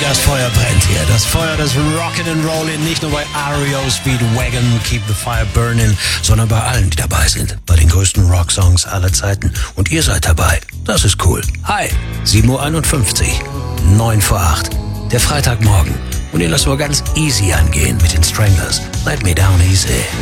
Das Feuer brennt hier. Das Feuer des Rock'n'Rollin', nicht nur bei REO Speedwagon, Keep the Fire Burning, sondern bei allen, die dabei sind. Bei den größten Rocksongs aller Zeiten. Und ihr seid dabei. Das ist cool. Hi, 7:51 Uhr, 7:55 Uhr, der Freitagmorgen. Und ihr lasst mal ganz easy angehen mit den Stranglers. Let me down easy.